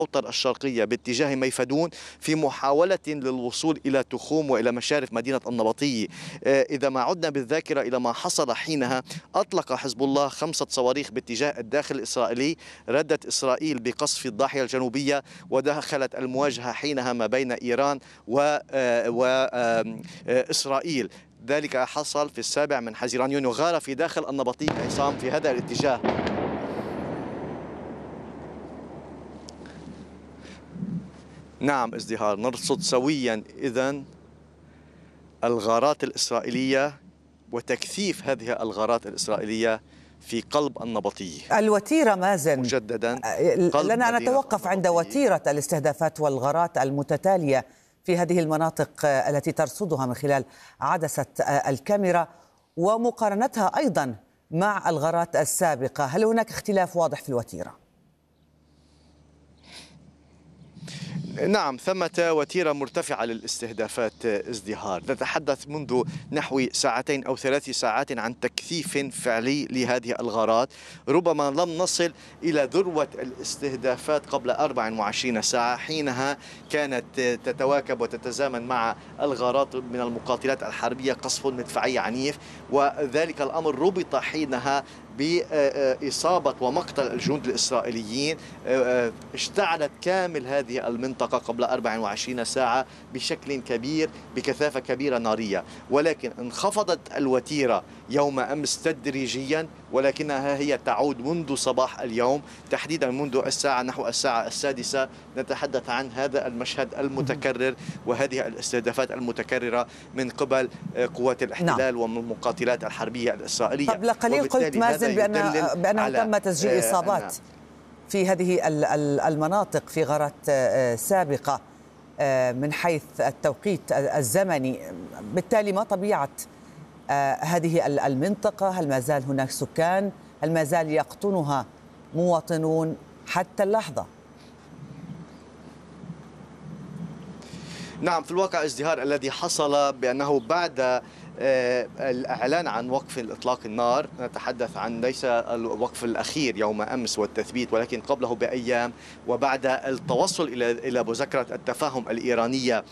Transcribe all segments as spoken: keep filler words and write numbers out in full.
الأوتر الشرقية باتجاه ميفدون في محاولة للوصول إلى تخوم وإلى مشارف مدينة النبطية. آه، إذا ما عدنا بالذاكرة إلى ما حصل حينها، أطلق حزب الله خمسة صواريخ باتجاه الداخل الإسرائيلي، ردت إسرائيل بقصف الضاحية الجنوبية، ودخلت المواجهة حينها ما بين إيران وإسرائيل. ذلك حصل في السابع من حزيران يونيو. غارة في داخل النبطية عصام في هذا الاتجاه. نعم ازدهار، نرصد سويا إذن الغارات الإسرائيلية وتكثيف هذه الغارات الإسرائيلية في قلب النبطية. الوتيرة مازن مجددا لنا نتوقف عند وتيرة الاستهدافات والغارات المتتالية في هذه المناطق التي ترصدها من خلال عدسة الكاميرا ومقارنتها أيضا مع الغارات السابقة. هل هناك اختلاف واضح في الوتيرة؟ نعم، ثمة وتيرة مرتفعة للاستهدافات ازدهار. نتحدث منذ نحو ساعتين أو ثلاث ساعات عن تكثيف فعلي لهذه الغارات. ربما لم نصل إلى ذروة الاستهدافات قبل أربع وعشرين ساعة، حينها كانت تتواكب وتتزامن مع الغارات من المقاتلات الحربية قصف مدفعي عنيف، وذلك الأمر ربط حينها بإصابة ومقتل الجنود الإسرائيليين. اشتعلت كامل هذه المنطقة قبل أربع وعشرين ساعة بشكل كبير، بكثافة كبيرة نارية، ولكن انخفضت الوتيرة يوم أمس تدريجيا، ولكنها هي تعود منذ صباح اليوم، تحديدا منذ الساعة نحو الساعة السادسة. نتحدث عن هذا المشهد المتكرر وهذه الاستهدافات المتكررة من قبل قوات الاحتلال ومن المقاتلات الحربية الإسرائيلية. قبل قليل قلت مازن بأن بأنه تم تسجيل إصابات في هذه المناطق في غارات سابقة من حيث التوقيت الزمني. بالتالي ما طبيعة هذه المنطقة؟ هل ما زال هناك سكان؟ هل ما زال يقطنها مواطنون حتى اللحظة؟ نعم، في الواقع ازدهار الذي حصل بأنه بعد الإعلان عن وقف الإطلاق النار، نتحدث عن ليس الوقف الأخير يوم أمس والتثبيت، ولكن قبله بأيام، وبعد التوصل إلى إلى مذكرة التفاهم الإيرانية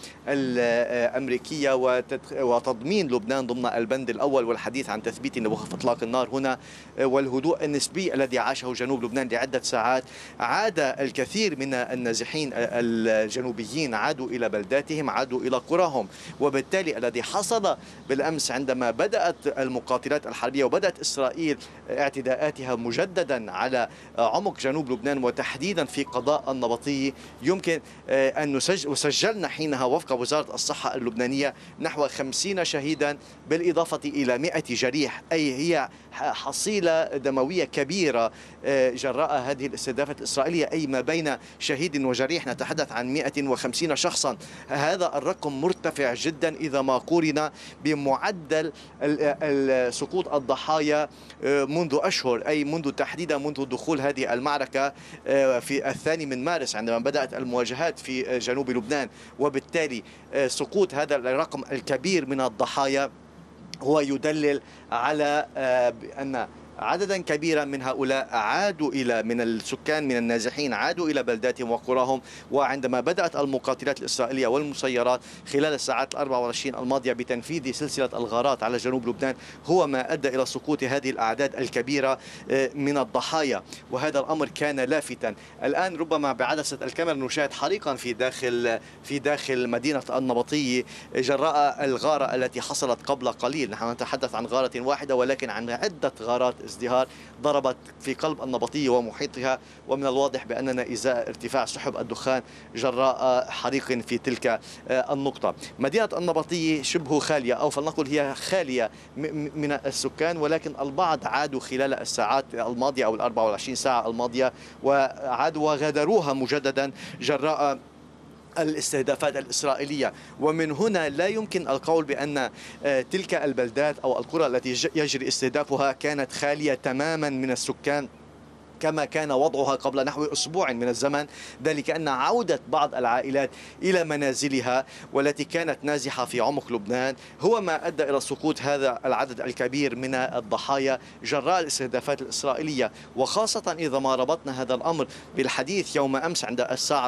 الأمريكية وتضمين لبنان ضمن البند الأول والحديث عن تثبيت لوقف إطلاق النار هنا والهدوء النسبي الذي عاشه جنوب لبنان لعدة ساعات، عاد الكثير من النازحين الجنوبيين عادوا إلى بلداتهم، عادوا إلى قراهم. وبالتالي الذي حصل بالأمس عندما بدأت المقاتلات الحربية وبدأت إسرائيل اعتداءاتها مجددا على عمق جنوب لبنان وتحديدا في قضاء النبطية، يمكن أن نسجل وسجلنا حينها وفق وزارة الصحة اللبنانية نحو خمسين شهيدا بالإضافة إلى مئة جريح، أي هي حصيلة دموية كبيرة جراء هذه الاستهدافات الإسرائيلية، أي ما بين شهيد وجريح نتحدث عن مئة وخمسين شخصا. هذا الرقم مرتفع جدا إذا ما قورن بمعدل سقوط الضحايا منذ أشهر، أي منذ تحديدا منذ دخول هذه المعركة في الثاني من مارس عندما بدأت المواجهات في جنوب لبنان. وبالتالي سقوط هذا الرقم الكبير من الضحايا هو يدلل على أن عددا كبيرا من هؤلاء عادوا إلى من السكان من النازحين عادوا إلى بلداتهم وقراهم. وعندما بدأت المقاتلات الإسرائيلية والمسيرات خلال الساعات الأربع والعشرين الماضية بتنفيذ سلسلة الغارات على جنوب لبنان، هو ما أدى إلى سقوط هذه الأعداد الكبيرة من الضحايا، وهذا الأمر كان لافتا. الآن ربما بعدسة الكاميرا نشاهد حريقا في داخل في داخل مدينة النبطية جراء الغارة التي حصلت قبل قليل. نحن نتحدث عن غارة واحدة ولكن عن عدة غارات ازدهار ضربت في قلب النبطية ومحيطها، ومن الواضح بأننا إزاء ارتفاع سحب الدخان جراء حريق في تلك النقطة. مدينة النبطية شبه خالية، أو فلنقل هي خالية من السكان، ولكن البعض عادوا خلال الساعات الماضية أو الأربع والعشرين ساعة الماضية وعادوا وغادروها مجددا جراء الاستهدافات الإسرائيلية. ومن هنا لا يمكن القول بأن تلك البلدات أو القرى التي يجري استهدافها كانت خالية تماما من السكان كما كان وضعها قبل نحو أسبوع من الزمن، ذلك أن عودة بعض العائلات إلى منازلها والتي كانت نازحة في عمق لبنان هو ما أدى إلى سقوط هذا العدد الكبير من الضحايا جراء الاستهدافات الإسرائيلية، وخاصة إذا ما ربطنا هذا الأمر بالحديث يوم أمس عند الساعة